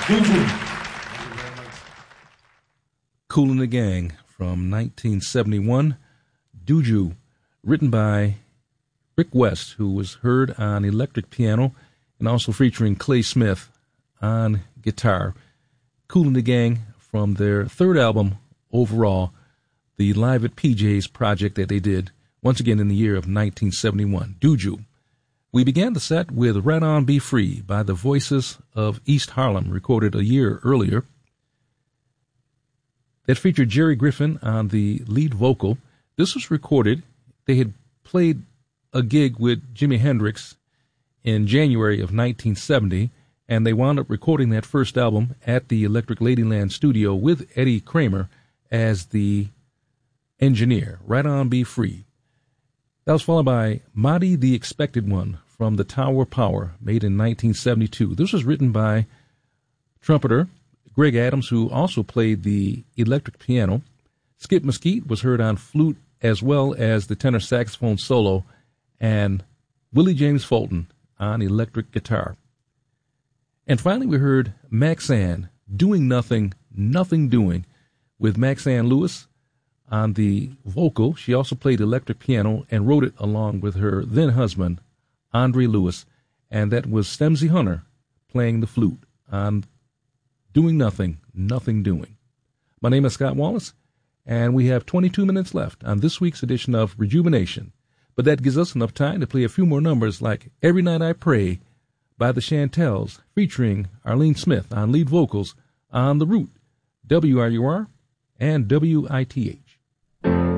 Kool and the Gang from 1971, Duju, written by Rick West, who was heard on electric piano and also featuring Clay Smith on guitar. Kool and the Gang from their third album overall, the Live at PJ's project that they did once again in the year of 1971, Duju. We began the set with Right On Be Free by the Voices of East Harlem, recorded a year earlier. That featured Jerry Griffin on the lead vocal. This was recorded. They had played a gig with Jimi Hendrix in January of 1970, and they wound up recording that first album at the Electric Ladyland studio with Eddie Kramer as the engineer. Right On Be Free. That was followed by Madi the Expected One from the Tower Power, made in 1972. This was written by trumpeter Greg Adams, who also played the electric piano. Skip Mesquite was heard on flute as well as the tenor saxophone solo, and Willie James Fulton on electric guitar. And finally we heard Maxanne, Doing Nothing, Nothing Doing, with Maxanne Lewis on the vocal. She also played electric piano and wrote it along with her then-husband, Andre Lewis, and that was Stemsy Hunter playing the flute on Doing Nothing, Nothing Doing. My name is Scott Wallace, and we have 22 minutes left on this week's edition of Rejuvenation. But that gives us enough time to play a few more numbers like Every Night I Pray by the Chantels, featuring Arlene Smith on lead vocals on The Root, WRUR, and WITH.